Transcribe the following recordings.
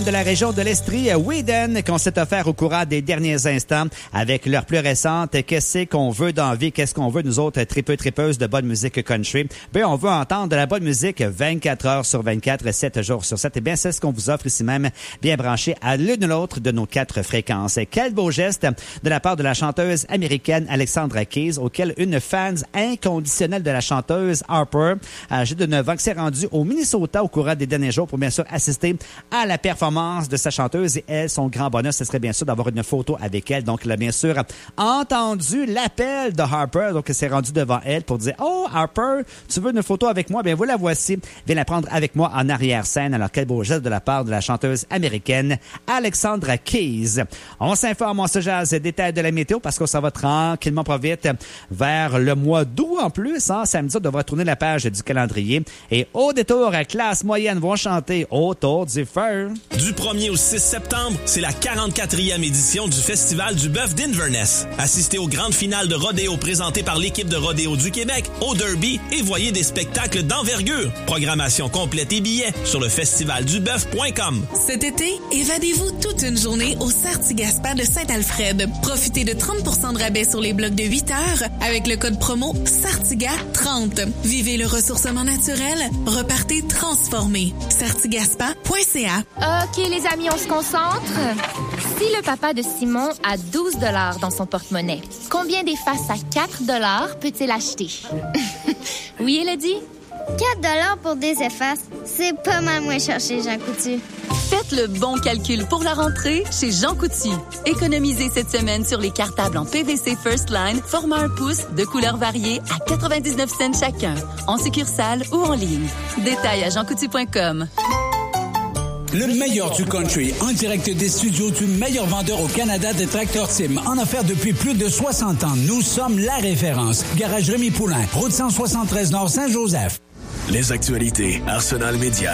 De la région de l'Estrie, Whedon, qu'on s'est offert au courant des derniers instants avec leur plus récente « Qu'est-ce qu'on veut dans la vie? Qu'est-ce qu'on veut, nous autres, tripeuses de bonne musique country? » Ben, on veut entendre de la bonne musique 24 heures sur 24, 7 jours sur 7. Et bien, c'est ce qu'on vous offre ici même, bien branché à l'une ou l'autre de nos 4 fréquences. Quel beau geste de la part de la chanteuse américaine Alexandra Keys, auquel une fan inconditionnelle de la chanteuse Harper, âgée de 9 ans, qui s'est rendue au Minnesota au courant des derniers jours pour bien sûr assister à la performance de sa chanteuse et elle, son grand bonheur, ce serait bien sûr d'avoir une photo avec elle. Donc, elle a bien sûr entendu l'appel de Harper. Donc, elle s'est rendue devant elle pour dire « Oh, Harper, tu veux une photo avec moi? Bien, vous la voici. Viens la prendre avec moi en arrière-scène. » Alors, quel beau geste de la part de la chanteuse américaine Alexandra Keys. On s'informe, on se jase des détails de la météo parce qu'on s'en va tranquillement pas vite vers le mois d'août en plus. Hein? Samedi, on devra tourner la page du calendrier. Et au détour, classe moyenne vont chanter autour du feu. Du 1er au 6 septembre, c'est la 44e édition du Festival du bœuf d'Inverness. Assistez aux grandes finales de rodéo présentées par l'équipe de rodéo du Québec, au Derby et voyez des spectacles d'envergure. Programmation complète et billets sur le festivalduboeuf.com. Cet été, évadez-vous toute une journée au Sartigaspa de Saint-Alfred. Profitez de 30% de rabais sur les blocs de 8 heures avec le code promo SARTIGA30. Vivez le ressourcement naturel, repartez transformé. sartigaspa.ca. OK, les amis, on se concentre. Si le papa de Simon a 12 $ dans son porte-monnaie, combien d'effaces à 4 $ peut-il acheter? Oui, Elodie? 4 $ pour des effaces, c'est pas mal moins cher chez Jean Coutu. Faites le bon calcul pour la rentrée chez Jean Coutu. Économisez cette semaine sur les cartables en PVC First Line, format 1 pouce, de couleurs variées à 99 cents chacun, en succursale ou en ligne. Détails à jeancoutu.com. Le meilleur du country, en direct des studios du meilleur vendeur au Canada de Tracteur Tim, en affaires depuis plus de 60 ans. Nous sommes la référence. Garage Rémi Poulain, route 173 Nord Saint-Joseph. Les actualités Arsenal Média.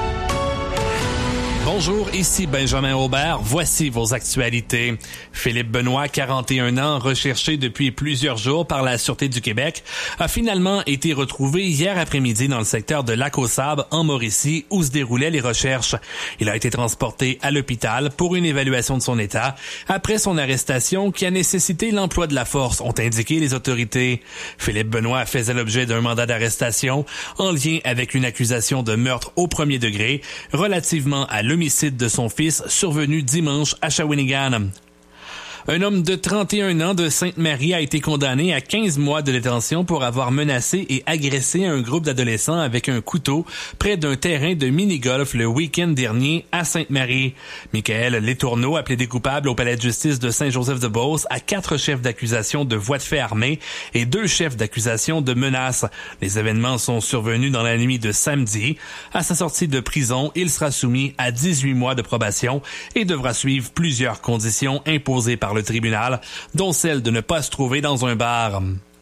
Bonjour, ici Benjamin Aubert. Voici vos actualités. Philippe Benoît, 41 ans, recherché depuis plusieurs jours par la Sûreté du Québec, a finalement été retrouvé hier après-midi dans le secteur de Lac-aux-Sables, en Mauricie, où se déroulaient les recherches. Il a été transporté à l'hôpital pour une évaluation de son état après son arrestation qui a nécessité l'emploi de la force, ont indiqué les autorités. Philippe Benoît faisait l'objet d'un mandat d'arrestation en lien avec une accusation de meurtre au premier degré relativement à l'homicide de son fils survenu dimanche à Shawinigan. Un homme de 31 ans de Sainte-Marie a été condamné à 15 mois de détention pour avoir menacé et agressé un groupe d'adolescents avec un couteau près d'un terrain de mini-golf le week-end dernier à Sainte-Marie. Michael Letourneau a plaidé coupable au palais de justice de Saint-Joseph-de-Beauce à 4 chefs d'accusation de voies de fait armées et 2 chefs d'accusation de menaces. Les événements sont survenus dans la nuit de samedi. À sa sortie de prison, il sera soumis à 18 mois de probation et devra suivre plusieurs conditions imposées par le tribunal, dont celle de ne pas se trouver dans un bar.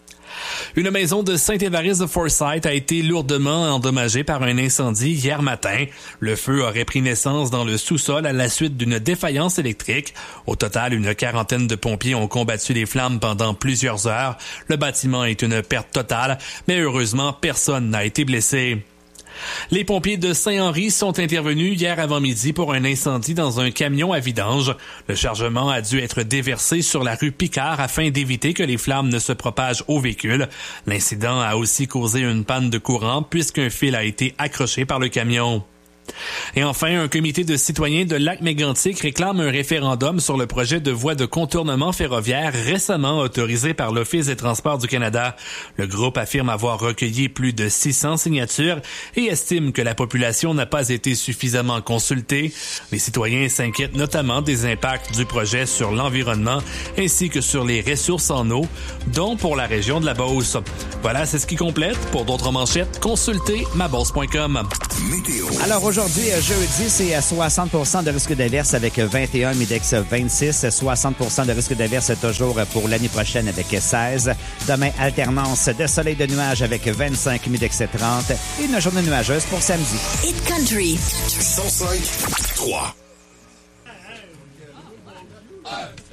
Une maison de Saint-Évariste de Forsyth a été lourdement endommagée par un incendie hier matin. Le feu aurait pris naissance dans le sous-sol à la suite d'une défaillance électrique. Au total, une quarantaine de pompiers ont combattu les flammes pendant plusieurs heures. Le bâtiment est une perte totale, mais heureusement, personne n'a été blessé. Les pompiers de Saint-Henri sont intervenus hier avant-midi pour un incendie dans un camion à vidange. Le chargement a dû être déversé sur la rue Picard afin d'éviter que les flammes ne se propagent au véhicule. L'incident a aussi causé une panne de courant puisqu'un fil a été accroché par le camion. Et enfin, un comité de citoyens de Lac-Mégantic réclame un référendum sur le projet de voie de contournement ferroviaire récemment autorisé par l'Office des transports du Canada. Le groupe affirme avoir recueilli plus de 600 signatures et estime que la population n'a pas été suffisamment consultée. Les citoyens s'inquiètent notamment des impacts du projet sur l'environnement ainsi que sur les ressources en eau, dont pour la région de la Beauce. Voilà, c'est ce qui complète. Pour d'autres manchettes, consultez mabeauce.com. Météo. Alors aujourd'hui, jeudi, c'est à 60% de risque d'averse avec 21, Midex 26, 60% de risque d'averse toujours pour l'année prochaine avec 16. Demain, alternance de soleil de nuages avec 25, Midex 30 et une journée nuageuse pour samedi. Hit Country 105.3